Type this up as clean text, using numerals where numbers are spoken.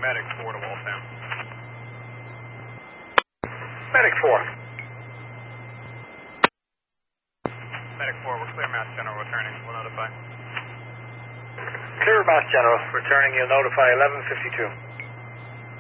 Medic 4 to Waltham. Medic 4. Medic 4, we're clear Mass General returning. We'll notify. Clear Mass General returning. You'll notify 1152.